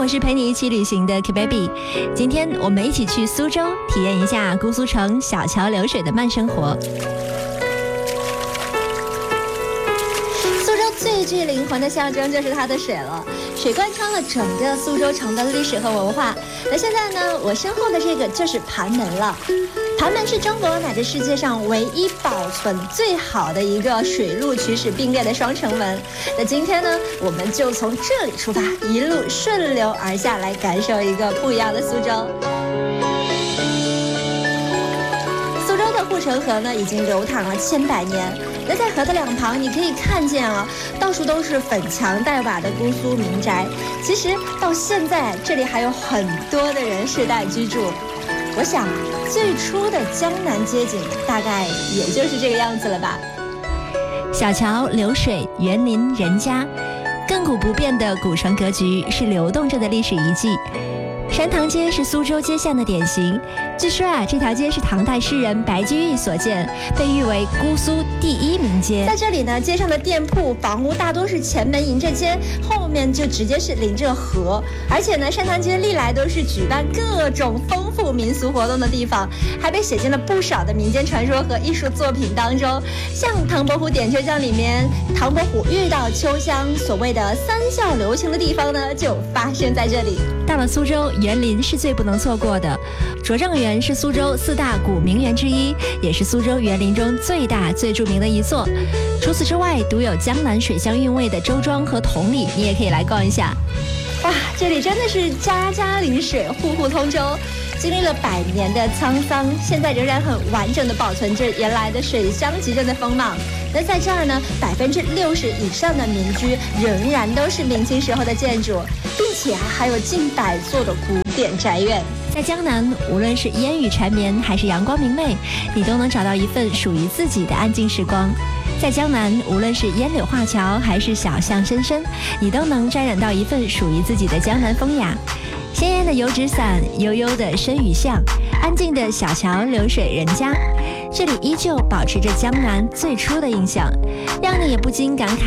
我是陪你一起旅行的 K-Baby。今天我们一起去苏州，体验一下姑苏城小桥流水的慢生活。苏州最具灵魂的象征就是它的水了，水贯穿了整个苏州城的历史和文化。那现在呢，我身后的这个就是盘门了。盘门是中国乃至世界上唯一保存最好的一个水陆渠史并列的双城门。那今天呢，我们就从这里出发，一路顺流而下，来感受一个不一样的苏州。苏州的护城河呢，已经流淌了100年。那在河的两旁，你可以看见啊，到处都是粉墙黛瓦的姑苏民宅。其实到现在，这里还有很多的人世代居住。我想最初的江南街景大概也就是这个样子了吧。小桥流水，园林人家，亘古不变的古城格局是流动着的历史遗迹。山塘街是苏州街巷的典型，据说啊，这条街是唐代诗人白居易所建，被誉为姑苏第1名街。在这里呢，街上的店铺房屋大多是前门迎着街，后面就直接是临着河。而且呢，山塘街历来都是举办各种丰富民俗活动的地方，还被写进了不少的民间传说和艺术作品当中。像唐伯虎点秋香里面，唐伯虎遇到秋香，所谓的三笑留情的地方呢，就发生在这里。到了苏州，园林是最不能错过的。拙政园是苏州4大古名园之一，也是苏州园林中最大最著名的一座。除此之外，独有江南水乡韵味的周庄和同里，你也可以来逛一下。哇，这里真的是家家临水，户户通舟。经历了100年的沧桑，现在仍然很完整的保存着原来的水乡集镇的风貌。那在这儿呢，60%以上的民居仍然都是明清时候的建筑，并且还有近100座的古典宅院。在江南，无论是烟雨缠绵还是阳光明媚，你都能找到一份属于自己的安静时光。在江南，无论是烟柳画桥还是小巷深深，你都能沾染到一份属于自己的江南风雅。鲜艳的油纸伞，悠悠的深雨巷，安静的小桥流水人家，这里依旧保持着江南最初的印象，让你也不禁感慨